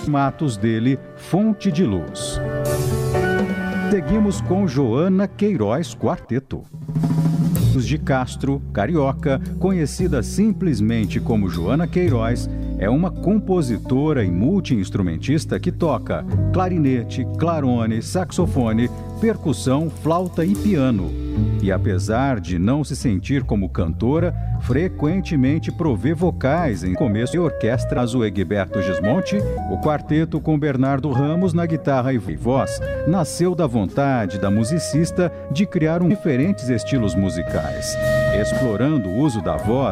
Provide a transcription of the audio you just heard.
matos dele, fonte de luz. Seguimos com Joana Queiroz Quarteto. De Castro, carioca, conhecida simplesmente como Joana Queiroz, é uma compositora e multi-instrumentista que toca clarinete, clarone, saxofone, percussão, flauta e piano. E apesar de não se sentir como cantora, frequentemente provê vocais em começo de orquestra. O Egberto Gismonti, o quarteto com Bernardo Ramos na guitarra e voz, nasceu da vontade da musicista de criar diferentes estilos musicais, explorando o uso da voz